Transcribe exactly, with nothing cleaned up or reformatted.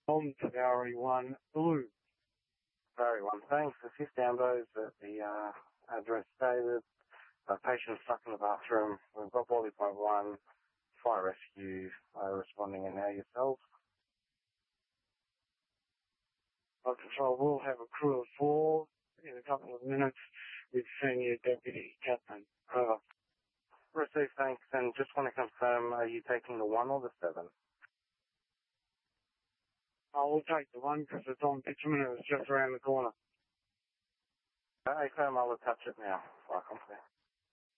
Tom Towery one Blue. Towery one, thanks. Assist Ambos at the uh, address stated. Uh, patient stuck in the bathroom. We've got Wally point one. Fire rescue uh, responding, and now yourselves. Our control will have a crew of four in a couple of minutes with Senior Deputy Captain. Over. Receive, thanks. And just want to confirm, are you taking the one or the seven? I will take the one because it's on bitumen and it's just around the corner. Uh, firm, I'll attach it now. Right, I'm clear.